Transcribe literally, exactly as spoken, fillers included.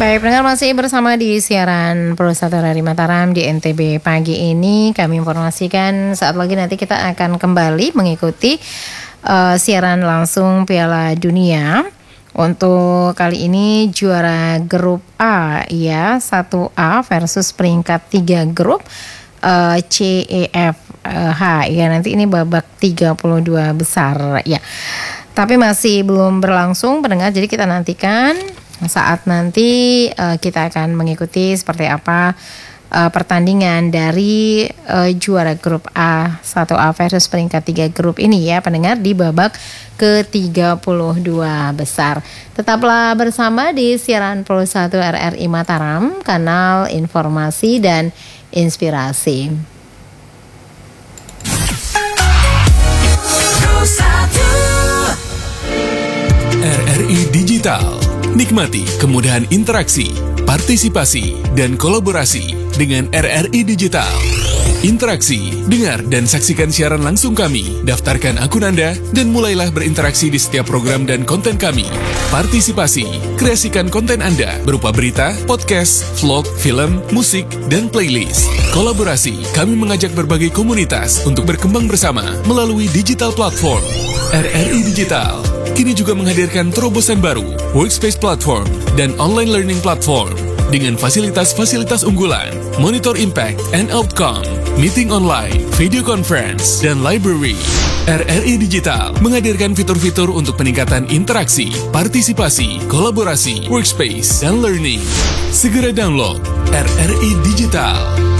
Baik, pendengar masih bersama di siaran Pro satu R R I Mataram di N T B pagi ini. Kami informasikan saat lagi nanti kita akan kembali mengikuti uh, siaran langsung Piala Dunia. Untuk kali ini juara grup A ya, satu A versus peringkat tiga grup uh, C, E, F, uh, H ya. Nanti ini babak tiga puluh dua besar ya. Tapi masih belum berlangsung pendengar, jadi kita nantikan saat nanti uh, kita akan mengikuti seperti apa uh, pertandingan dari uh, juara grup A, satu A versus peringkat tiga grup ini ya pendengar di babak ke tiga puluh dua besar. Tetaplah bersama di siaran Pro satu R R I Mataram, kanal informasi dan inspirasi. R R I Digital. Nikmati kemudahan interaksi, partisipasi, dan kolaborasi dengan R R I Digital. Interaksi, dengar dan saksikan siaran langsung kami, daftarkan akun Anda, dan mulailah berinteraksi di setiap program dan konten kami. Partisipasi, kreasikan konten Anda berupa berita, podcast, vlog, film, musik, dan playlist. Kolaborasi, kami mengajak berbagai komunitas untuk berkembang bersama melalui digital platform. R R I Digital kini juga menghadirkan terobosan baru, workspace platform, dan online learning platform dengan fasilitas-fasilitas unggulan, monitor impact and outcome, meeting online, video conference, dan library. R R I Digital menghadirkan fitur-fitur untuk peningkatan interaksi, partisipasi, kolaborasi, workspace, dan learning. Segera download R R I Digital.